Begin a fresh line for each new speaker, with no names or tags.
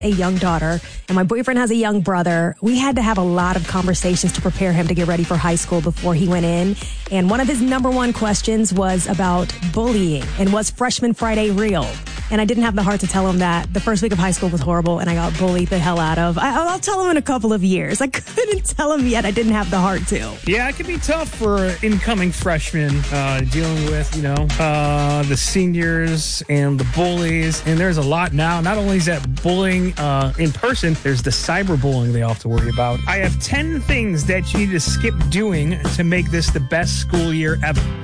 a young daughter and my boyfriend has a young brother. We had to have a lot of conversations to prepare him to get ready for high school before he went in. And one of his number one questions was about bullying and was Freshman Friday real? And I didn't have the heart to tell him that the first week of high school was horrible and I got bullied the hell out of. I'll tell him in a couple of years. I couldn't tell him yet. I didn't have the heart to.
Yeah, it can be tough for incoming freshmen dealing with, the seniors and the bullies. And there's a lot now. Not only is that bullying in person, there's the cyberbullying they all have to worry about. I have 10 things that you need to skip doing to make this the best school year ever.